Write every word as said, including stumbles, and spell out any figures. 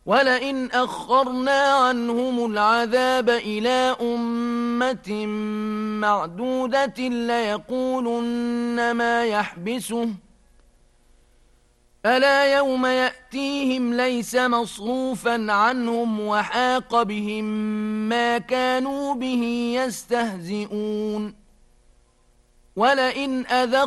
ولئن أخرنا عنهم العذاب إلى أمة معدودة ليقولن ما يحبسه ألا يوم يأتيهم ليس مصروفا عنهم وحاق بهم ما كانوا به يستهزئون ولئن أذق